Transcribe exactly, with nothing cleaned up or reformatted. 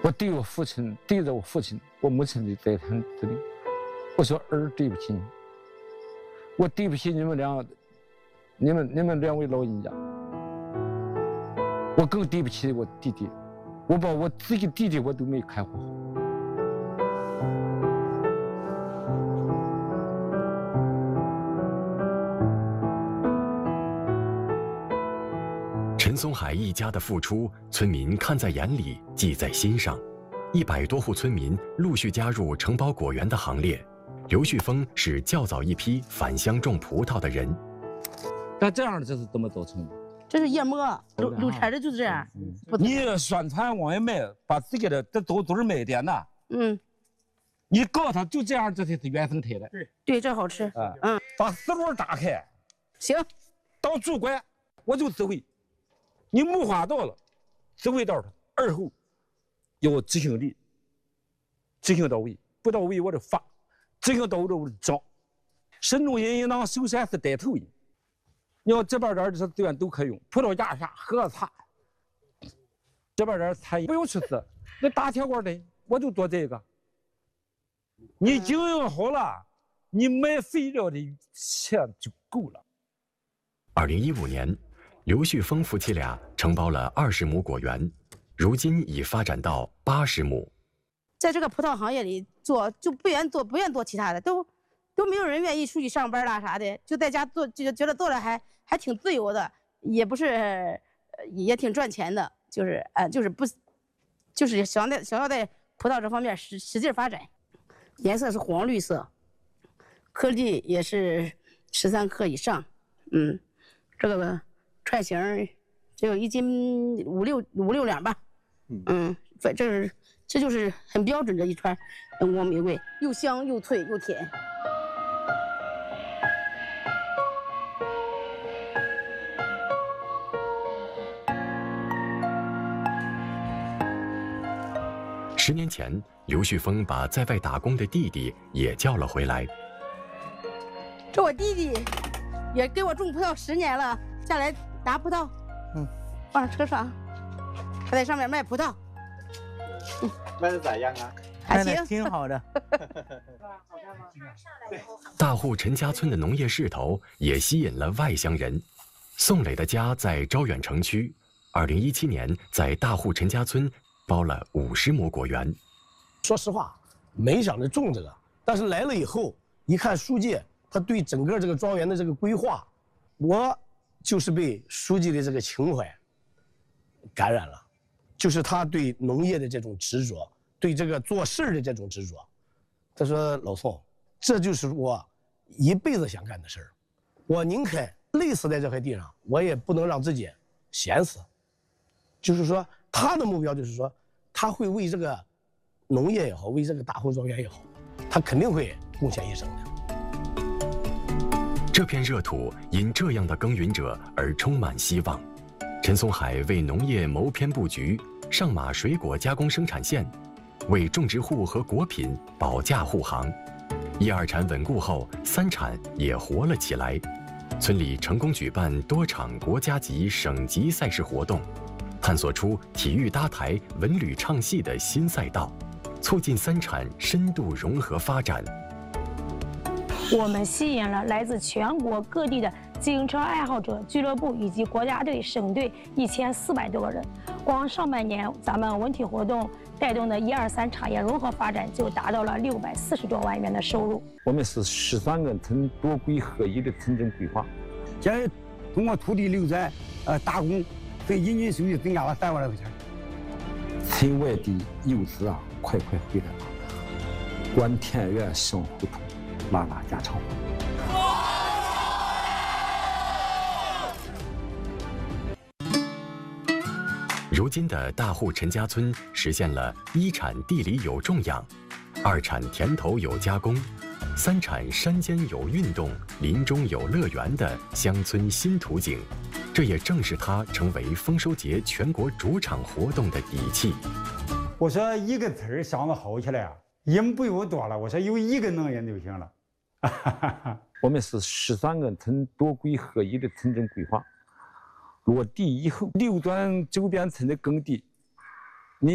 我对我父亲，对着我父亲，我母亲的在天之灵，我说儿对不起你，我对不起你们两，你们你们两位老人家，我更对不起我弟弟，我把我自己弟弟我都没看护好。 陈松海一家的付出，村民看在眼里，记在心上。一百多户村民陆续加入承包果园的行列。刘旭峰是较早一批返乡种葡萄的人。 但这样的这是怎么造成的？ 这是叶末，柳柳田的就是这样。 嗯、你宣传往外卖，把自己的这都都是卖点的。 嗯。 你告诉他就这样，这才是原生态的。 对对，这好吃。 啊、嗯。把思路打开。 行。 到主管我就指挥。你木花到了，指挥到他，而后要执行力，执行到位，不到位我就罚，执行到位我就涨。神农引引囊首先是带头人，你要这边点这些资源都可以用，葡萄架下、喝茶，这边点餐饮不用去死，那大铁锅的我就做这个。你经营好了，你买肥料的钱就够了。 二零一五年。刘旭峰夫妻俩承包了二十亩果园，如今已发展到八十亩。 在这个葡萄行业里做，就不愿做，不愿做其他的，都都没有人愿意出去上班啦啥的，就在家做，就觉得做的还还挺自由的，也不是，也挺赚钱的，就是呃，就是不，就是想在想要在葡萄这方面使使劲发展。颜色是黄绿色，颗粒也是十三克以上，嗯，这个。串形只有一斤五六五六两吧，嗯，反正是这就是很标准的一串阳光玫瑰，又香又脆又甜。 十年前，刘旭峰把在外打工的弟弟也叫了回来。 这我弟弟也给我种葡萄十年了，下来。拿葡萄，嗯，放车上，他在上面卖葡萄， 嗯，卖的咋样啊？ 还行， 挺好的。 大户陈家村的农业势头也吸引了外乡人。宋磊的家在招远城区，二零一七年在大户陈家村包了五十亩果园。 说实话，没想着种这个，但是来了以后，一看书记他对整个这个庄园的这个规划，我。就是被书记的这个情怀感染了，就是他对农业的这种执着，对这个做事的这种执着。他说：“老宋，这就是我一辈子想干的事儿，我宁肯累死在这块地上，我也不能让自己闲死。”就是说，他的目标就是说，他会为这个农业也好，为这个大户庄园也好，他肯定会贡献一生的。 这片热土因这样的耕耘者而充满希望。陈松海为农业谋篇布局，上马水果加工生产线，为种植户和果品保驾护航。一二产稳固后，三产也活了起来。村里成功举办多场国家级、省级赛事活动，探索出体育搭台、文旅唱戏的新赛道，促进三产深度融合发展。 我们吸引了来自全国各地的自行车爱好者俱乐部以及国家队、省队一千四百多个人。光上半年，咱们文体活动带动的一二三产业融合发展就达到了六百四十多万元的收入。 我们是十三个村多轨合一的村镇规划。 现在通过土地流转，呃，打工，对人均收入增加了三万来块钱。 村外的游子啊，快快回来吧！观田园享胡同。拉拉家常话。 如今的大户陈家村实现了一产地里有种养，二产田头有加工，三产山间有运动，林中有乐园的乡村新图景。这也正是它成为丰收节全国主场活动的底气。 我说一个词儿想得好起来啊，人不用多了，我说有一个能人就行了。 我们是十三个村多轨合一的村镇规划落地以后，流转周边村的耕地